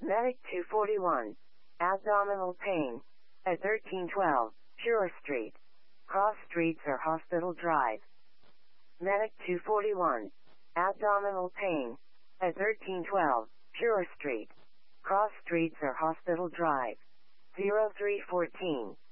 Medic 241. Abdominal pain. At 1312, Pure Street. Cross Streets or Hospital Drive. Medic 241. Abdominal pain. At 1312, Pure Street. Cross Streets or Hospital Drive. 0314.